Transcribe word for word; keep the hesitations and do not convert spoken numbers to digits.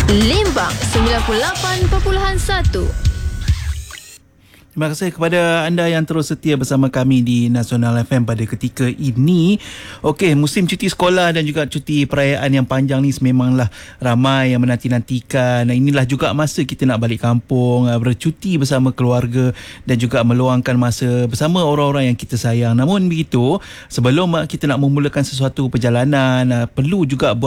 Limbang sembilan puluh lapan perpuluhan satu. Terima kasih kepada anda yang terus setia bersama kami di Nasional F M pada ketika ini. Okey, musim cuti sekolah dan juga cuti perayaan yang panjang ni memanglah ramai yang menanti-nantikan. Inilah juga masa kita nak balik kampung, bercuti bersama keluarga dan juga meluangkan masa bersama orang-orang yang kita sayang. Namun begitu, sebelum kita nak memulakan sesuatu perjalanan, perlu juga buat